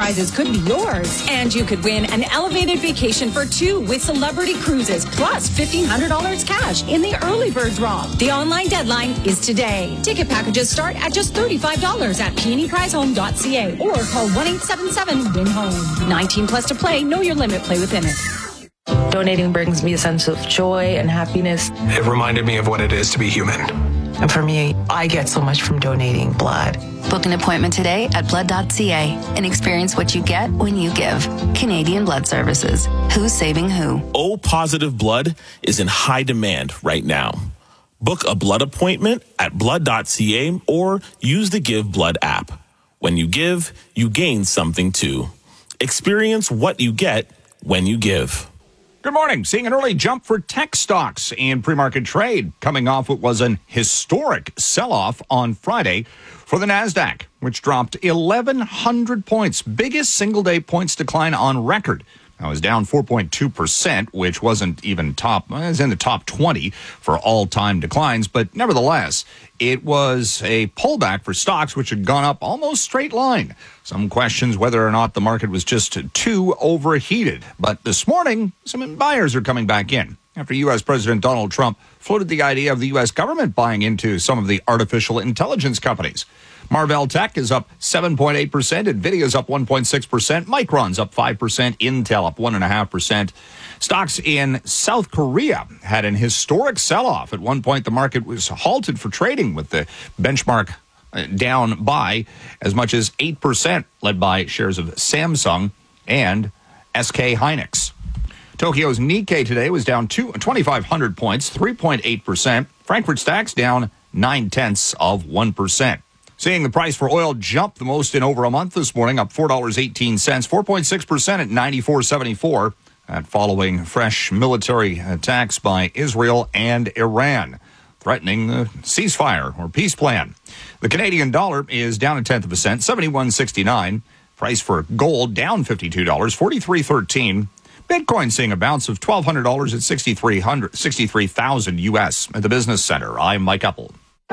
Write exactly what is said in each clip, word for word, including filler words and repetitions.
prizes could be yours. And you could win an elevated vacation for two with Celebrity Cruises, plus fifteen hundred dollars cash in the early bird draw. The online deadline is today. Ticket packages start at just thirty-five dollars at peony prize home dot c a or call one eight seven seven win home. nineteen plus to play. Know your limit. Play within it. Donating brings me a sense of joy and happiness. It reminded me of what it is to be human. And for me, I get so much from donating blood. Book an appointment today at blood dot c a and experience what you get when you give. Canadian Blood Services. Who's saving who? O-positive blood is in high demand right now. Book a blood appointment at blood dot c a or use the Give Blood app. When you give, you gain something too. Experience what you get when you give. Good morning. Seeing an early jump for tech stocks in pre-market trade, coming off what was an historic sell-off on Friday for the NASDAQ, which dropped eleven hundred points, biggest single-day points decline on record. Now, it was down four point two percent, which wasn't even top, it was in the top twenty for all-time declines, but nevertheless, it was a pullback for stocks which had gone up almost straight line. Some questions whether or not the market was just too overheated. But this morning, some buyers are coming back in after U S. President Donald Trump floated the idea of the U S government buying into some of the artificial intelligence companies. Marvell Tech is up seven point eight percent. NVIDIA's up one point six percent. Micron's up five percent. Intel up one point five percent. Stocks in South Korea had an historic sell-off. At one point, the market was halted for trading with the benchmark down by as much as eight percent, led by shares of Samsung and S K Hynix. Tokyo's Nikkei today was down twenty-five hundred points, three point eight percent. Frankfurt Stacks down nine-tenths of one percent. Seeing the price for oil jump the most in over a month this morning, up four dollars and eighteen cents, four point six percent at ninety-four dollars and seventy-four cents. That following fresh military attacks by Israel and Iran, threatening a ceasefire or peace plan. The Canadian dollar is down a tenth of a cent, seventy-one sixty-nine. Price for gold down fifty-two dollars, forty-three thirteen. Bitcoin seeing a bounce of twelve hundred dollars at sixty-three hundred, sixty-three thousand U S at the Business Center. I'm Mike Eppel.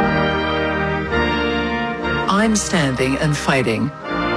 I'm standing and fighting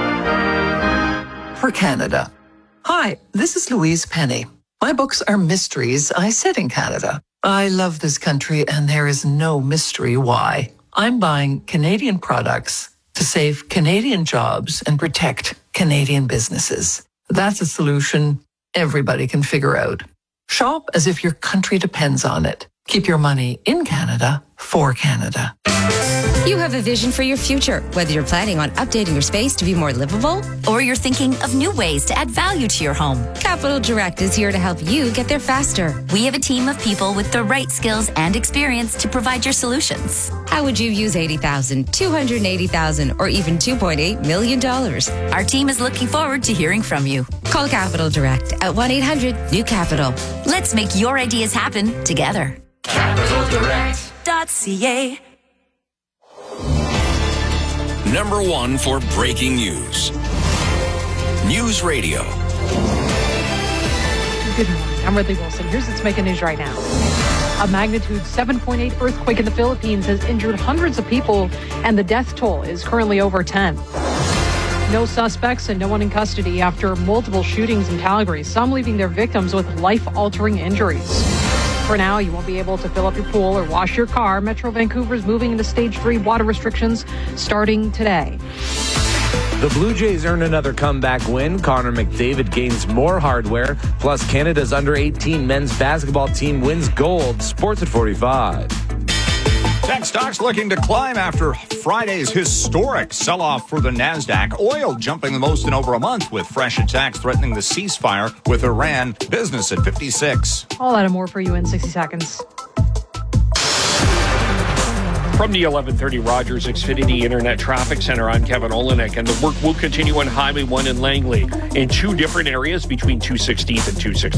for Canada. Hi, this is Louise Penny. My books are mysteries I set in Canada. I love this country and there is no mystery why. I'm buying Canadian products to save Canadian jobs and protect Canadian businesses. That's a solution everybody can figure out. Shop as if your country depends on it. Keep your money in Canada for Canada. You have a vision for your future, whether you're planning on updating your space to be more livable, or you're thinking of new ways to add value to your home. Capital Direct is here to help you get there faster. We have a team of people with the right skills and experience to provide your solutions. How would you use eighty thousand dollars, two hundred eighty thousand dollars, or even two point eight million dollars? Our team is looking forward to hearing from you. Call Capital Direct at one eight hundred new capital. Let's make your ideas happen together. capital direct dot c a Number one for breaking news. News Radio. Good morning. I'm Ridley Wilson. Here's what's making news right now. A magnitude seven point eight earthquake in the Philippines has injured hundreds of people, and the death toll is currently over ten. No suspects and no one in custody after multiple shootings in Calgary, some leaving their victims with life-altering injuries. For now, you won't be able to fill up your pool or wash your car. Metro Vancouver is moving into stage three water restrictions starting today. The Blue Jays earn another comeback win. Connor McDavid gains more hardware. Plus, Canada's under eighteen men's basketball team wins gold. Sports at forty-five. Tech stocks looking to climb after Friday's historic sell-off for the NASDAQ. Oil jumping the most in over a month with fresh attacks threatening the ceasefire with Iran. Business at fifty-six. All that and more for you in sixty seconds. From the eleven thirty Rogers Xfinity Internet Traffic Center, I'm Kevin Olenek, and the work will continue on Highway one in Langley in two different areas between two sixteenth and two sixteenth.